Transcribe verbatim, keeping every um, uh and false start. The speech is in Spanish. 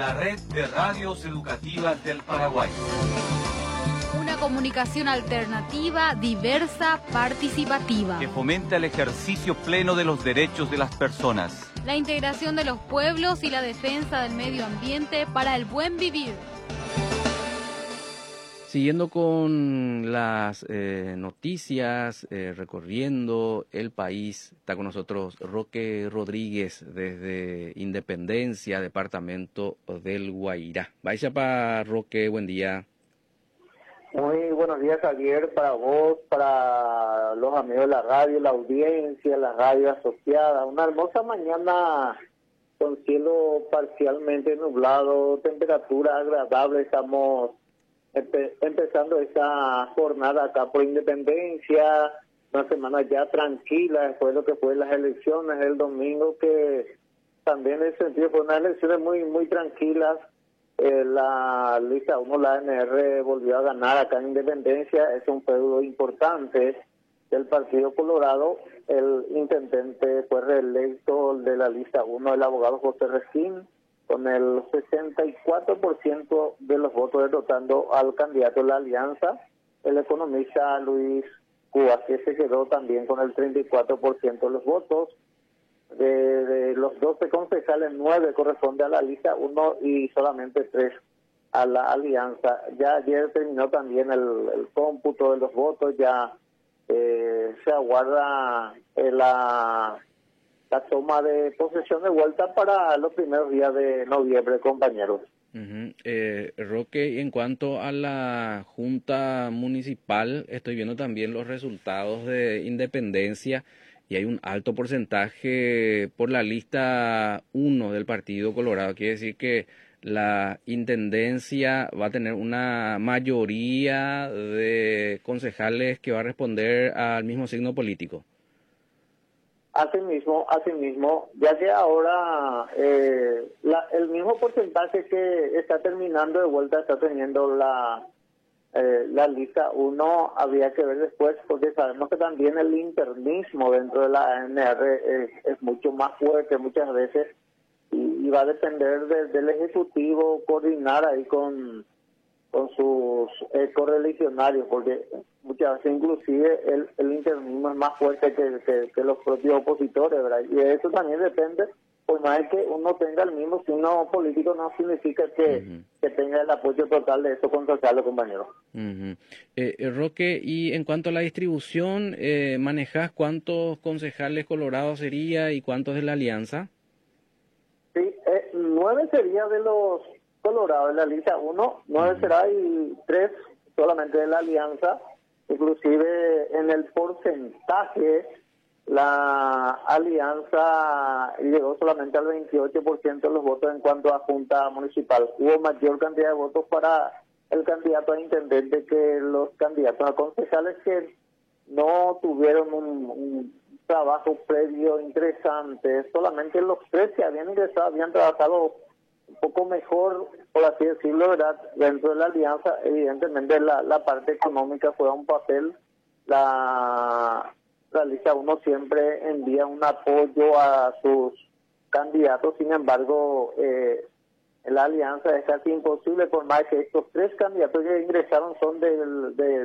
la red de radios educativas del Paraguay. Una comunicación alternativa, diversa, participativa. Que fomenta el ejercicio pleno de los derechos de las personas. La integración de los pueblos y la defensa del medio ambiente para el buen vivir. Siguiendo con las eh, noticias, eh, recorriendo el país, está con nosotros Roque Rodríguez desde Independencia, departamento del Guairá. Vaya para Roque, buen día. Muy buenos días, Javier, para vos, para los amigos de la radio, la audiencia, la radio asociada. Una hermosa mañana con cielo parcialmente nublado, temperatura agradable. Estamos Empe- empezando esta jornada acá por Independencia, una semana ya tranquila después de lo que fue las elecciones el domingo, que también en ese sentido fue unas elecciones muy muy tranquilas. Eh, la lista uno, la N R, volvió a ganar acá en Independencia. Es un feudo importante del Partido Colorado. El intendente fue reelecto de la lista uno, el abogado José Resquín, con el sesenta y cuatro por ciento de los votos, derrotando al candidato de la Alianza, el economista Luis Cuba, que se quedó también con el treinta y cuatro por ciento de los votos. De, de los doce concejales, nueve corresponde a la lista uno y solamente tres a la Alianza. Ya ayer terminó también el, el cómputo de los votos, ya eh, se aguarda eh, la... la toma de posesión de vuelta para los primeros días de noviembre, compañeros. Uh-huh. Eh, Roque, en cuanto a la Junta Municipal, estoy viendo también los resultados de Independencia y hay un alto porcentaje por la lista uno del Partido Colorado. Quiere decir que la Intendencia va a tener una mayoría de concejales que va a responder al mismo signo político. Asimismo, asimismo, ya que ahora eh, la, el mismo porcentaje que está terminando de vuelta está teniendo la eh, la lista uno, había que ver después, porque sabemos que también el internismo dentro de la N R es, es mucho más fuerte muchas veces y, y va a depender de, del Ejecutivo coordinar ahí con con sus eh, correligionarios, porque muchas veces inclusive el, el internismo es más fuerte que, que, que los propios opositores, ¿verdad? Y eso también depende, por más que uno tenga el mismo signo político, no significa que, uh-huh. que tenga el apoyo total de esos concejales, compañeros. Uh-huh. eh, eh, Roque, y en cuanto a la distribución, eh, ¿manejás cuántos concejales colorados sería y cuántos de la Alianza? Sí, eh, nueve sería de los Colorado en la lista uno, nueve será y tres solamente de la Alianza. Inclusive en el porcentaje la Alianza llegó solamente al veintiocho por ciento de los votos en cuanto a Junta Municipal. Hubo mayor cantidad de votos para el candidato a intendente que los candidatos a concejales, que no tuvieron un, un trabajo previo interesante. Solamente los tres que habían ingresado habían trabajado un poco mejor, por así decirlo, ¿verdad? Dentro de la Alianza. Evidentemente la, la parte económica juega un papel. La, la lista uno siempre envía un apoyo a sus candidatos, sin embargo eh, la Alianza es casi imposible, por más que estos tres candidatos que ingresaron son del de